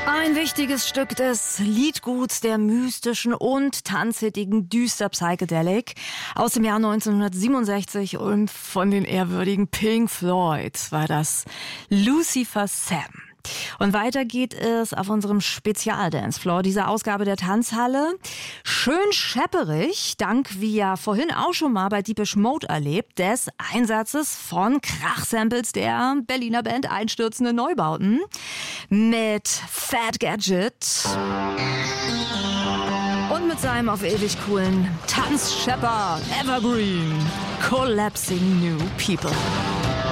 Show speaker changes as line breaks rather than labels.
Ein wichtiges Stück des Liedguts der mystischen und tanzhittigen Düster Psychedelic aus dem Jahr 1967 und von den ehrwürdigen Pink Floyd war das Lucifer Sam. Und weiter geht es auf unserem Spezial-Dancefloor, dieser Ausgabe der Tanzhalle. Schön schepperig, dank, wie ja vorhin auch schon mal bei Deepish Mode erlebt, des Einsatzes von Krachsamples der Berliner Band Einstürzende Neubauten mit Fat Gadget und mit seinem auf ewig coolen Tanzschepper Evergreen Collapsing New People.